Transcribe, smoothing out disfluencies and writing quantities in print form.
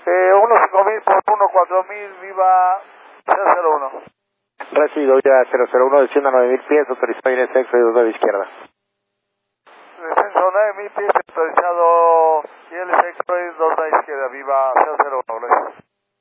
15000 por 14000, viva 001. Recibido ya 001, descienda 9000 pies, autorizado en sexo y 2 de izquierda. Descenso 9000 pies, autorizado y el sexo y 2 de izquierda, viva 001.